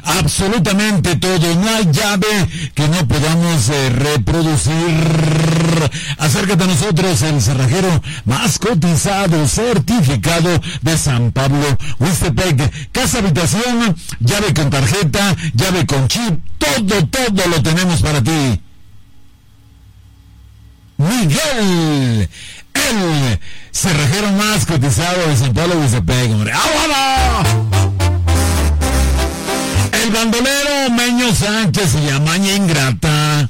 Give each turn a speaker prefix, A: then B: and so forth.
A: Absolutamente todo, no hay llave que no podamos reproducir. Acércate a nosotros, el cerrajero más cotizado, certificado de San Pablo, Huistepec. Casa habitación, llave con tarjeta, llave con chip, todo lo tenemos para ti. Miguel, el cerrajero más cotizado de San Pablo, Huistepec, hombre. ¡Vámonos! El bandolero Meño Sánchez y Amaña Ingrata.